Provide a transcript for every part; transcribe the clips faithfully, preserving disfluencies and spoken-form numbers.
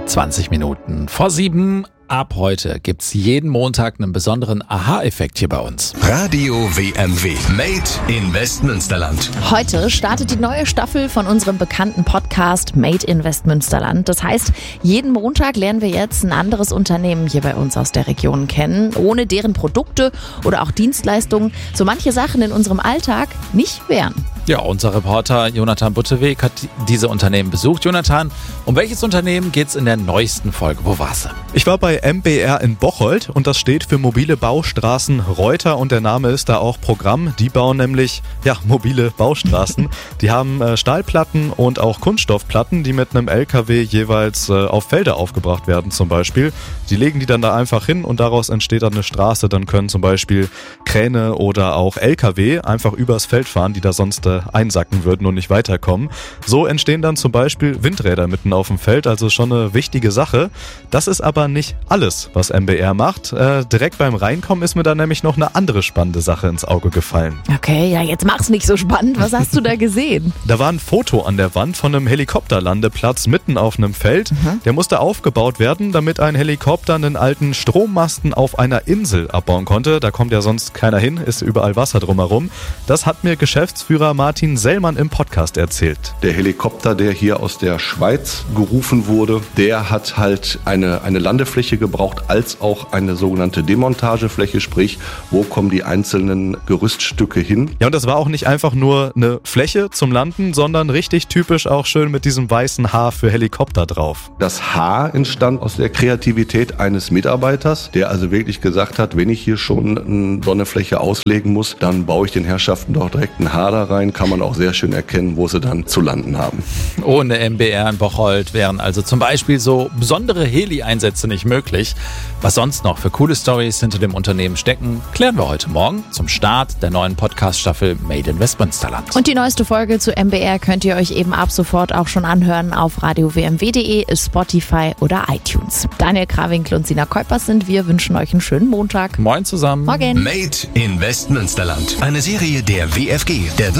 zwanzig Minuten vor sieben. Ab heute gibt's jeden Montag einen besonderen Aha-Effekt hier bei uns. Radio W M W. Made in Westmünsterland. Heute startet die neue Staffel von unserem bekannten Podcast Made in Westmünsterland. Das heißt, jeden Montag lernen wir jetzt ein anderes Unternehmen hier bei uns aus der Region kennen, ohne deren Produkte oder auch Dienstleistungen so manche Sachen in unserem Alltag nicht wären. Ja, unser Reporter Jonathan Butteweg hat diese Unternehmen besucht. Jonathan, um welches Unternehmen geht's in der neuesten Folge? Wo warst du? Ich war bei M B R in Bocholt und das steht für Mobile Baustraßen Reuter und der Name ist da auch Programm. Die bauen nämlich, ja, mobile Baustraßen. Die haben äh, Stahlplatten und auch Kunststoffplatten, die mit einem L K W jeweils äh, auf Felder aufgebracht werden zum Beispiel. Die legen die dann da einfach hin und daraus entsteht dann eine Straße. Dann können zum Beispiel Kräne oder auch L K W einfach übers Feld fahren, die da sonst äh, einsacken würden und nicht weiterkommen. So entstehen dann zum Beispiel Windräder mitten auf dem Feld, also schon eine wichtige Sache. Das ist aber nicht alles, was M B R macht. Äh, direkt beim Reinkommen ist mir da nämlich noch eine andere spannende Sache ins Auge gefallen. Okay, ja, jetzt mach's nicht so spannend. Was hast du da gesehen? Da war ein Foto an der Wand von einem Helikopterlandeplatz mitten auf einem Feld. Mhm. Der musste aufgebaut werden, damit ein Helikopter einen alten Strommasten auf einer Insel abbauen konnte. Da kommt ja sonst keiner hin, ist überall Wasser drumherum. Das hat mir Geschäftsführer Martin Sellmann im Podcast erzählt. Der Helikopter, der hier aus der Schweiz gerufen wurde, der hat halt eine, eine Landefläche gebraucht, als auch eine sogenannte Demontagefläche, sprich, wo kommen die einzelnen Gerüststücke hin. Ja, und das war auch nicht einfach nur eine Fläche zum Landen, sondern richtig typisch auch schön mit diesem weißen Haar für Helikopter drauf. Das Haar entstand aus der Kreativität eines Mitarbeiters, der also wirklich gesagt hat, wenn ich hier schon so eine Fläche auslegen muss, dann baue ich den Herrschaften doch direkt ein Haar da rein, kann man auch sehr schön erkennen, wo sie dann zu landen haben. Ohne M B R in Bocholt wären also zum Beispiel so besondere Heli-Einsätze nicht möglich. Was sonst noch für coole Storys hinter dem Unternehmen stecken, klären wir heute Morgen zum Start der neuen Podcast-Staffel Made in Westmünsterland. Und die neueste Folge zu M B R könnt ihr euch eben ab sofort auch schon anhören auf radio w m w punkt de, Spotify oder iTunes. Daniel Krawinkel und Sina Keupers sind wir, wünschen euch einen schönen Montag. Moin zusammen. Morgen. Made in Westmünsterland. Eine Serie der W F G, der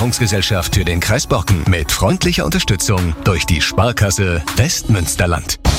Wirtschaftsförderungsgesellschaft für den Kreis Borken, mit freundlicher Unterstützung durch die Sparkasse Westmünsterland.